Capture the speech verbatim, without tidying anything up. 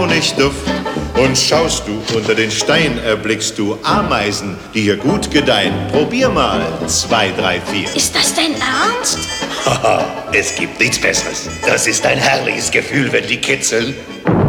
Honigduft. Und schaust du unter den Stein, erblickst du Ameisen, die hier gut gedeihen. Probier mal, zwei, drei, vier. Ist das dein Ernst? Haha, es gibt nichts Besseres. Das ist ein herrliches Gefühl, wenn die kitzeln.